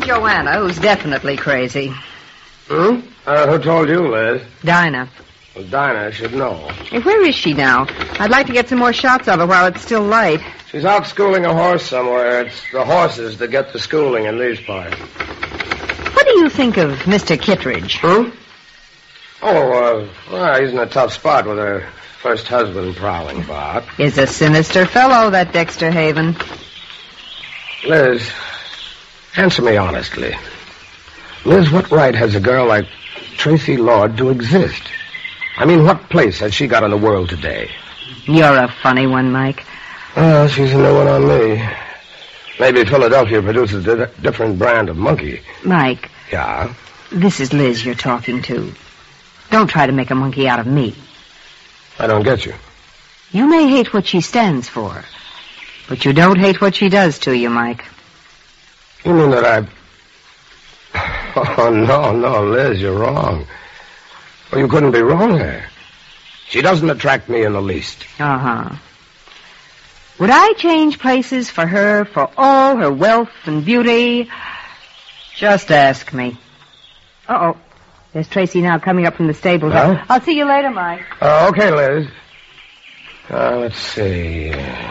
Joanna, who's definitely crazy. Who told you, Liz? Dinah. Well, Dinah should know. Hey, where is she now? I'd like to get some more shots of her while it's still light. She's out schooling a horse somewhere. It's the horses that get the schooling in these parts. What do you think of Mr. Kittredge? Well, he's in a tough spot with her first husband prowling about. He's a sinister fellow, that Dexter Haven. Liz, answer me honestly. Liz, what right has a girl like Tracy Lord to exist? I mean, what place has she got in the world today? You're a funny one, Mike. Well, she's a new one on me. Maybe Philadelphia produces a different brand of monkey. Mike. Yeah? This is Liz you're talking to. Don't try to make a monkey out of me. I don't get you. You may hate what she stands for, but you don't hate what she does to you, Mike. You mean that I... Oh, no, Liz, you're wrong. Well, you couldn't be wrong there. She doesn't attract me in the least. Uh-huh. Would I change places for her for all her wealth and beauty? Just ask me. Uh-oh. There's Tracy now coming up from the stables. Huh? I'll see you later, Mike. Okay, Liz. Let's see.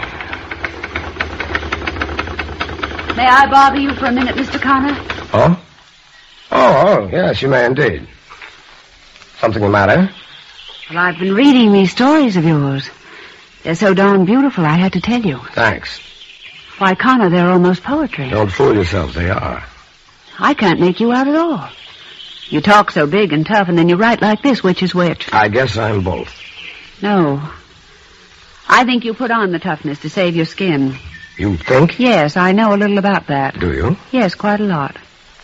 May I bother you for a minute, Mr. Connor? Oh? Oh, yes, you may indeed. Something the matter? Well, I've been reading these stories of yours. They're so darn beautiful, I had to tell you. Thanks. Why, Connor, they're almost poetry. Don't fool yourself, they are. I can't make you out at all. You talk so big and tough, and then you write like this, which is which? I guess I'm both. No. I think you put on the toughness to save your skin. You think? Yes, I know a little about that. Do you? Yes, quite a lot.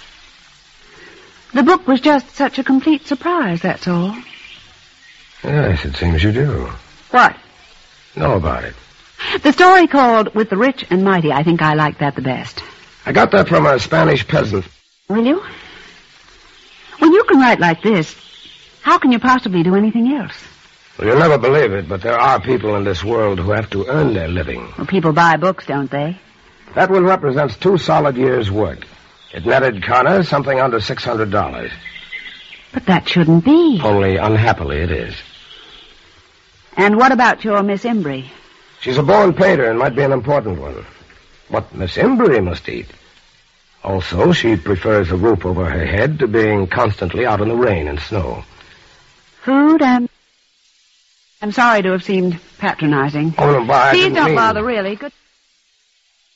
The book was just such a complete surprise, that's all. Yes, it seems you do. What? Know about it. The story called With the Rich and Mighty, I think I like that the best. I got that from a Spanish peasant. Will you? When you can write like this, how can you possibly do anything else? Well, you'll never believe it, but there are people in this world who have to earn their living. Well, people buy books, don't they? That one represents 2 solid years' work. It netted Connor something under $600. But that shouldn't be. Only unhappily it is. And what about your Miss Embry? She's a born painter and might be an important one. What Miss Embry must eat. Also, she prefers a roof over her head to being constantly out in the rain and snow. Food and... I'm sorry to have seemed patronizing. Oh, no, but Please don't bother, really. Good.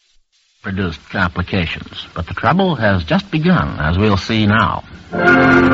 Produced complications, but the trouble has just begun, as we'll see now.